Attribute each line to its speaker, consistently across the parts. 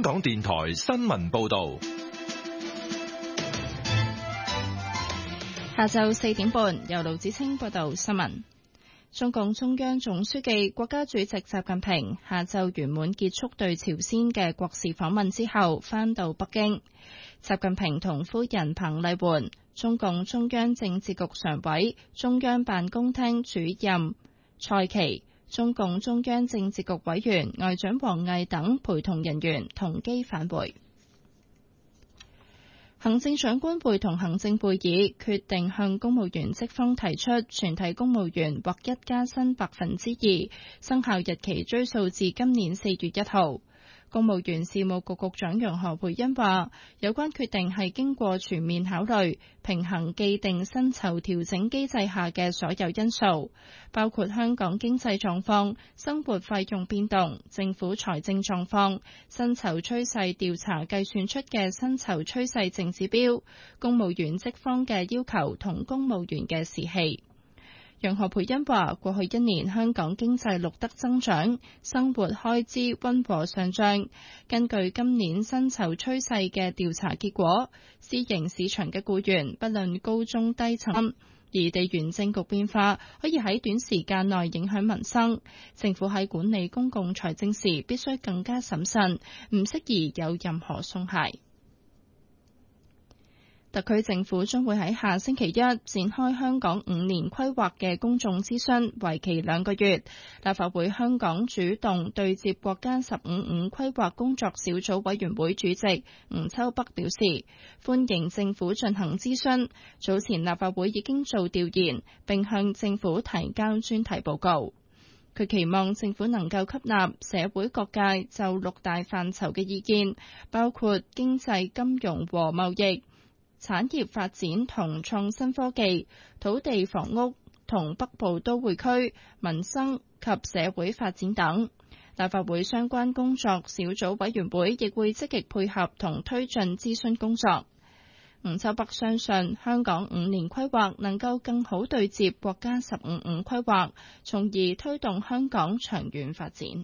Speaker 1: 港電台新聞報道。
Speaker 2: 下晝4點半，由盧子清報道新聞。中共中央總書記、國家主席習近平下晝圓滿結束對朝鮮嘅國事訪問之後，返到北京。習近平同夫人彭麗媛、中共中央政治局常委、中央辦公廳主任蔡奇、中共中央政治局委員外長王毅等陪同人員同機返回。行政長官會同行政會議決定向公務員職方提出全體公務員獲一加薪2%，生效日期追溯至今年4月1號。公務員事務局局長楊何蓓茵話，有關決定係經過全面考慮，平衡既定薪酬調整機制下嘅所有因素，包括香港經濟狀況、生活費用變動、政府財政狀況、薪酬趨勢調查計算出嘅薪酬趨勢淨指標、公務員職方嘅要求同公務員嘅士氣。楊何蓓茵話：過去1年香港經濟錄得增長，生活開支溫和上漲。根據今年薪酬趨勢嘅調查結果，私營市場嘅僱員不論高中低層，而地緣政局變化可以喺短時間內影響民生。政府喺管理公共財政時必須更加審慎，唔適宜有任何鬆懈。特區政府將會喺下星期一展開香港5年規劃嘅公眾諮詢，為期2個月。立法會香港主動對接國家15五規劃工作小組委員會主席吳秋北表示，歡迎政府進行諮詢。早前立法會已經做調研，並向政府提交專題報告。佢期望政府能夠吸納社會各界就6大範疇嘅意見，包括經濟、金融和貿易、產業發展同創新科技、土地房屋同北部都會區、民生及社會發展等。立法會相關工作小組委員會亦會積極配合同推進諮詢工作。吳秋北相信香港5年規劃能夠更好對接國家15五規劃，從而推動香港長遠發展。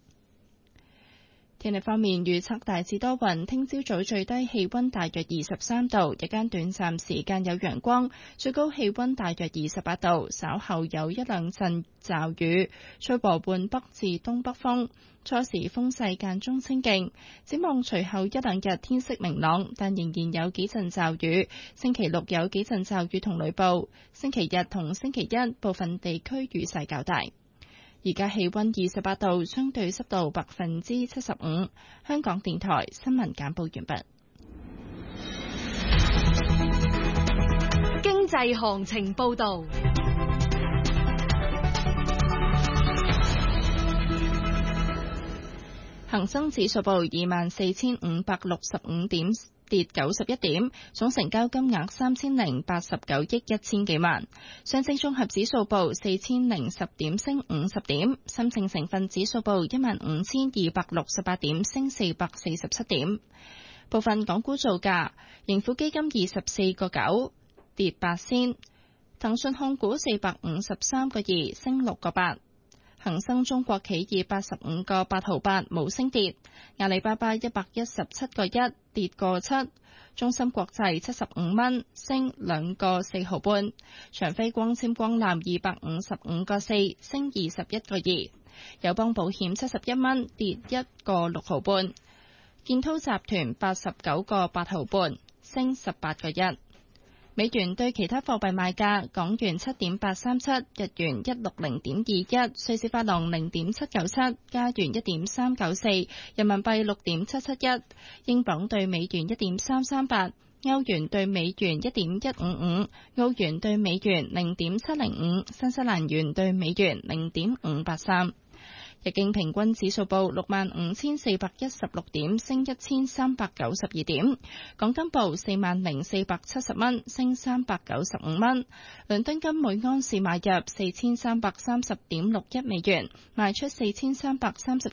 Speaker 2: 天氣方面，預測大致多雲，聽朝早最低氣溫大約23度，日間短暫時間有陽光，最高氣溫大約28度，稍後有1兩陣驟雨，吹和緩北至東北風，初時風勢間中清勁。展望隨後1兩日天色明朗，但仍然有幾陣驟雨。星期六有幾陣驟雨同雷暴，星期日同星期一部分地區雨勢較大。而家氣溫28度，相對濕度75%。香港電台新聞簡報完畢。
Speaker 3: 經濟行情報道。
Speaker 2: 恒生指數報24,565點，跌91點，總成交金額3089億1000幾萬。上證綜合指數報4010點，升50點。深證成分指數報15268點，升447點。部分港股造價：盈富基金24個9，跌8仙；騰訊控股453個2，升6個8。恒生中國企業85個8毫8，冇升跌。阿里巴巴117個1，跌個7。中芯國際75蚊，升2個4毫半。長飛光纖光纜255個4，升21個2。友邦保險71蚊，跌1個6毫半。建滔集團89個8毫半，升18個1。美元對其他貨幣賣價：港元7.837，日元160.21，瑞士法郎0.797，加元1.394，人民幣6.771，英鎊對美元1.338，歐元對美元1.155，澳元對美元0.705，新西蘭元對美元0.583。日經平均指數報65,416點，升1392點。港金報40,470蚊，升395蚊。倫敦金每安士買入4330.61美元，賣出4330